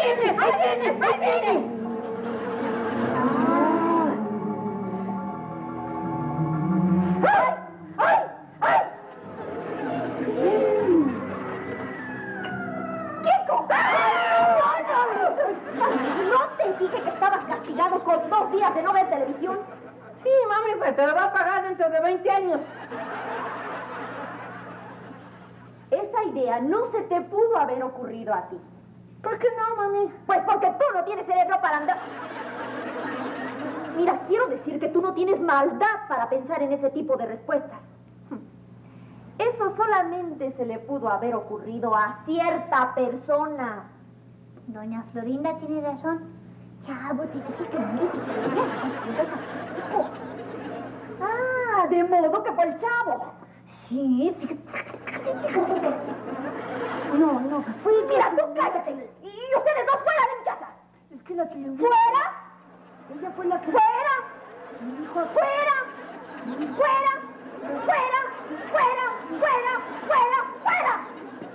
viene! ¡Ahí viene! ¡Ahí viene! ¡Ay! ¡Ay! ¡Ay! ¡Kiko! ¿No te dije que estabas castigado con 2 días de no ver televisión? Sí, mami, pero te lo va a pagar dentro de 20 años. Esa idea no se te pudo haber ocurrido a ti. ¿Por qué no, mami? Pues porque tú no tienes cerebro para andar... Mira, quiero decir que tú no tienes maldad para pensar en ese tipo de respuestas. Eso solamente se le pudo haber ocurrido a cierta persona. Doña Florinda tiene razón. Chavo, te dije que no le dijera. Ah, de modo que fue el chavo. Sí, fíjate. No. Mira, tú cállate. Y ustedes dos fuera de mi casa. Es que la chilindrina... ¡Fuera! Ella fue la que... ¡Fuera! me dijo... ¡Fuera! ¡Fuera! ¡Fuera! ¡Fuera! ¡Fuera! ¡Fuera! ¡Fuera!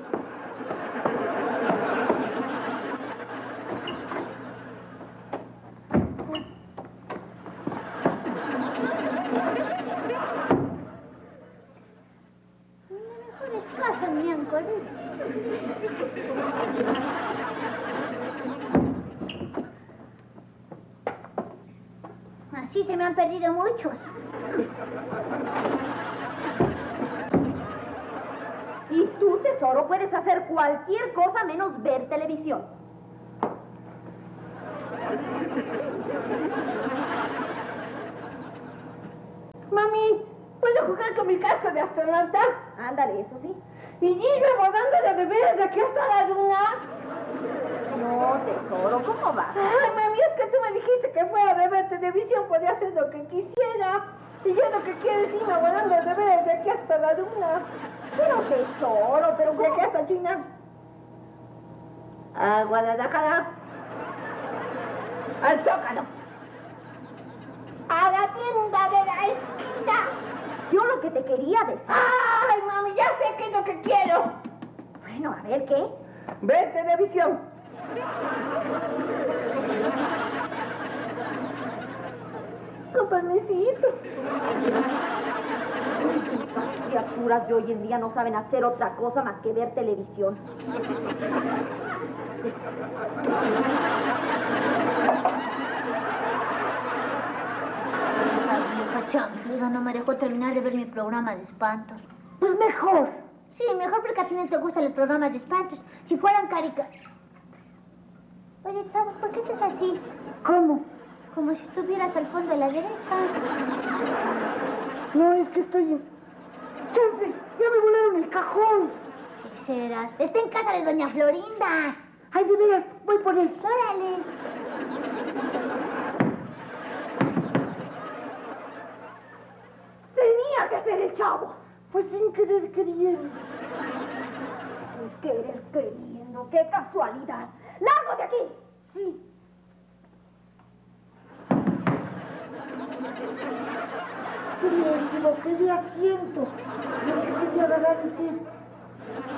Las mejores casas me han corrido. Así se me han perdido muchos. Y tú, tesoro, puedes hacer cualquier cosa menos ver televisión. Mami, ¿puedo jugar con mi casco de astronauta? Ándale, eso sí. Y irme volando de veras de aquí hasta la luna. No, tesoro, ¿cómo vas? Ay, mami, es que tú me dijiste que fuera de ver televisión podía hacer lo que quisiera. Y yo lo que quiero es irme volando de veras de aquí hasta la luna. Pero, tesoro, pero De ¿cómo? aquí hasta China. A Guadalajara. Al Zócalo. A la tienda de la esquina. Yo lo que te quería decir... Ay, mami, ya sé qué es lo que quiero. Bueno, a ver, ¿qué? Ver televisión. Con permisito. Estas criaturas de hoy en día no saben hacer otra cosa más que ver televisión. La vieja chancluda no me dejó terminar de ver mi programa de espantos. Pues mejor. Sí, mejor porque a ti no te gustan los programas de espantos. Si fueran Oye, Chavo, ¿por qué estás así? ¿Cómo? Como si estuvieras al fondo de la derecha. No, es que estoy... ¡Chefe! ¡Ya me volaron el cajón! ¿Qué serás? Está en casa de doña Florinda. ¡Ay, de veras! Voy por él. Órale. Tenía que ser el chavo. Pues sin querer queriendo. Sin querer queriendo. ¡Qué casualidad! ¡Largo de aquí! Sí. Yo me equivoqué de asiento. Lo que quería agarrar es esto.